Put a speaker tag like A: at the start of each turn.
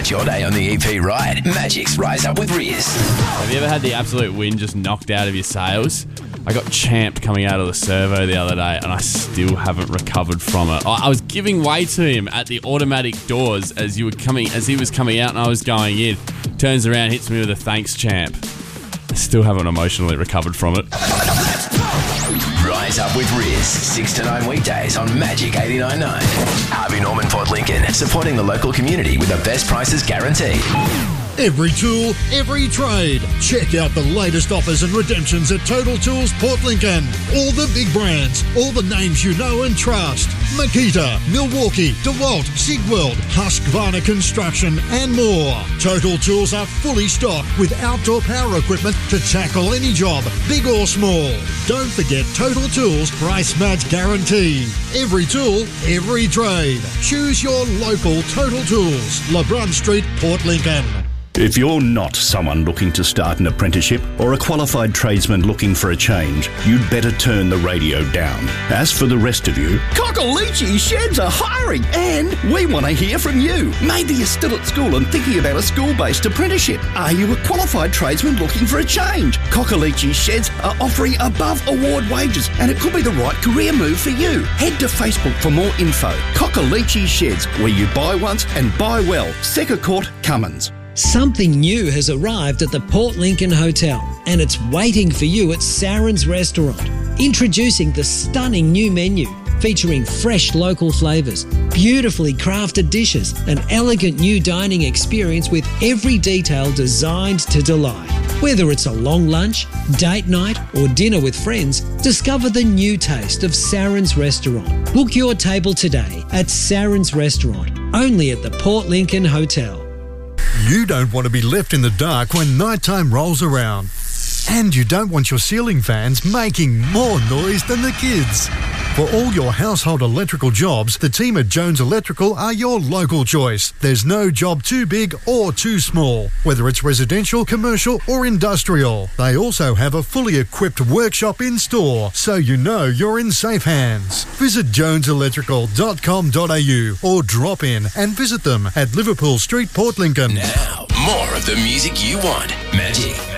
A: Start your day on the EP right. Magic's Rise Up with Riz.
B: Have you ever had the absolute wind just knocked out of your sails? I got champed coming out of the servo the other day and I still haven't recovered from it. I was giving way to him at the automatic doors as he was coming out and I was going in. Turns around, hits me with a thanks, champ. I still haven't emotionally recovered from it.
A: Rise Up with Riz, 6 to 9 weekdays on Magic 89.9. Harvey Norman Port Lincoln, supporting the local community with the best prices guaranteed.
C: Every tool, every trade. Check out the latest offers and redemptions at Total Tools Port Lincoln. All the big brands, all the names you know and trust. Makita, Milwaukee, DeWalt, Sigweld, Husqvarna Construction and more. Total Tools are fully stocked with outdoor power equipment to tackle any job, big or small. Don't forget Total Tools price match guarantee. Every tool, every trade. Choose your local Total Tools. LeBron Street, Port Lincoln.
D: If you're not someone looking to start an apprenticeship or a qualified tradesman looking for a change, you'd better turn the radio down. As for the rest of you,
E: Cockalichi Sheds are hiring and we want to hear from you. Maybe you're still at school and thinking about a school-based apprenticeship. Are you a qualified tradesman looking for a change? Cockalichi Sheds are offering above award wages and it could be the right career move for you. Head to Facebook for more info. Cockalichi Sheds, where you buy once and buy well. Secker Court, Cummins.
F: Something new has arrived at the Port Lincoln Hotel and it's waiting for you at Saren's Restaurant. Introducing the stunning new menu featuring fresh local flavours, beautifully crafted dishes, an elegant new dining experience with every detail designed to delight. Whether it's a long lunch, date night or dinner with friends, discover the new taste of Saren's Restaurant. Book your table today at Saren's Restaurant, only at the Port Lincoln Hotel.
C: You don't want to be left in the dark when nighttime rolls around. And you don't want your ceiling fans making more noise than the kids. For all your household electrical jobs, the team at Jones Electrical are your local choice. There's no job too big or too small, whether it's residential, commercial or industrial. They also have a fully equipped workshop in store, so you know you're in safe hands. Visit joneselectrical.com.au or drop in and visit them at Liverpool Street, Port Lincoln.
A: Now, more of the music you want. Magic